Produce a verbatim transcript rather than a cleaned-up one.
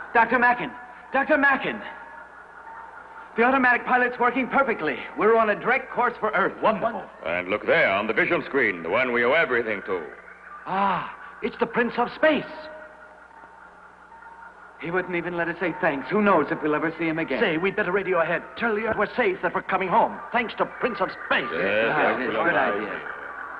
Doctor Mackin. Doctor Mackin. The automatic pilot's working perfectly. We're on a direct course for Earth. Wonderful. And look there on the visual screen, the one we owe everything to. Ah, it's the Prince of Space. He wouldn't even let us say thanks. Who knows if we'll ever see him again. Say, we'd better radio ahead. Tell the Earth we're safe, that we're coming home. Thanks to Prince of Space. Yes, Ah, excellent good idea. idea.